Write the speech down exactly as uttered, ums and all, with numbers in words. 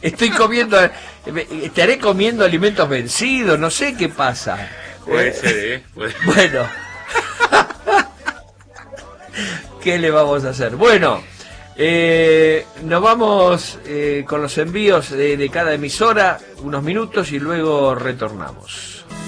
Estoy comiendo, estaré comiendo alimentos vencidos, no sé qué pasa. Puede eh, ser, ¿eh? Puede. Bueno. ¿Qué le vamos a hacer? Bueno, eh, nos vamos eh, con los envíos de, de cada emisora, unos minutos y luego retornamos.